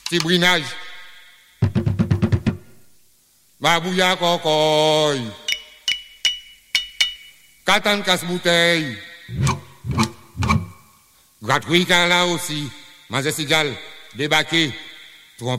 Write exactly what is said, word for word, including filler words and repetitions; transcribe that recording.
Petit brinage. Babouya kokoy. Katan casse bouteille. Gratouille là aussi. Mazé Sigal, débarqué.